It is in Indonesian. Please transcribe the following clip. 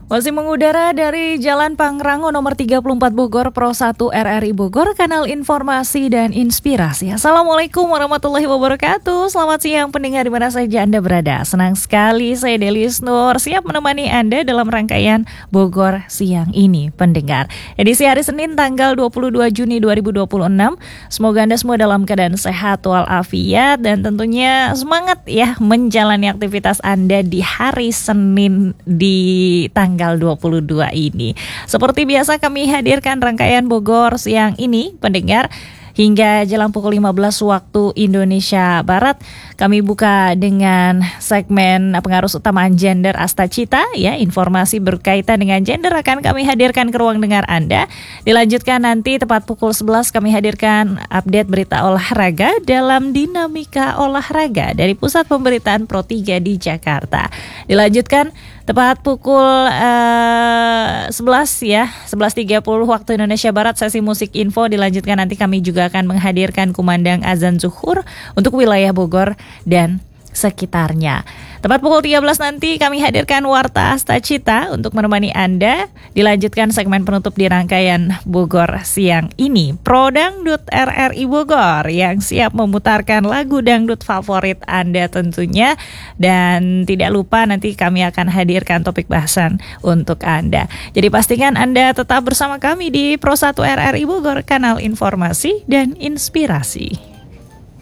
Masih mengudara dari Jalan Pangrango nomor 34 Bogor, Pro 1 RRI Bogor, kanal informasi dan inspirasi. Assalamualaikum warahmatullahi wabarakatuh. Selamat siang pendengar di mana saja Anda berada. Senang sekali saya Delis Nur siap menemani Anda dalam rangkaian Bogor siang ini, pendengar. Edisi hari Senin tanggal 22 Juni 2026. Semoga Anda semua dalam keadaan sehat walafiat dan tentunya semangat ya menjalani aktivitas Anda di hari Senin di tanggal 22 ini. Seperti biasa kami hadirkan rangkaian Bogor siang ini, pendengar. Hingga jelang pukul 15 waktu Indonesia Barat, kami buka dengan segmen pengaruh utamaan gender Asta Cita. Ya, informasi berkaitan dengan gender akan kami hadirkan ke ruang dengar Anda. Dilanjutkan nanti tepat pukul 11 kami hadirkan update berita olahraga dalam Dinamika Olahraga dari Pusat Pemberitaan Pro 3 di Jakarta. Dilanjutkan tepat pukul 11 ya, 11.30 waktu Indonesia Barat, sesi musik info. Dilanjutkan nanti kami juga akan menghadirkan kumandang azan zuhur untuk wilayah Bogor dan sekitarnya. Tepat pukul 13 nanti kami hadirkan Warta Asta Cita untuk menemani Anda. Dilanjutkan segmen penutup di rangkaian Bogor siang ini, Pro Dangdut RRI Bogor yang siap memutarkan lagu dangdut favorit Anda tentunya. Dan tidak lupa nanti kami akan hadirkan topik bahasan untuk Anda. Jadi pastikan Anda tetap bersama kami di Pro 1 RRI Bogor, kanal informasi dan inspirasi.